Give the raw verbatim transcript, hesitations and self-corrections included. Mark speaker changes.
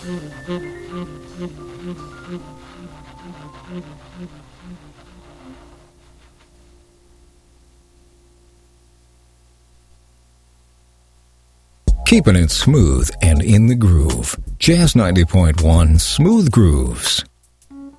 Speaker 1: Keeping it smooth and in the groove. Jazz ninety point one Smooth Grooves.